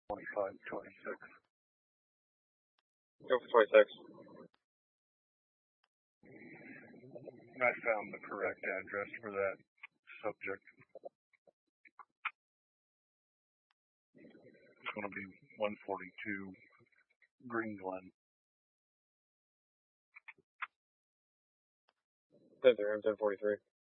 25, 26. Go for 26. I found the correct address for that subject. It's going to be 142 Green Glen. 10-3, I'm 1043.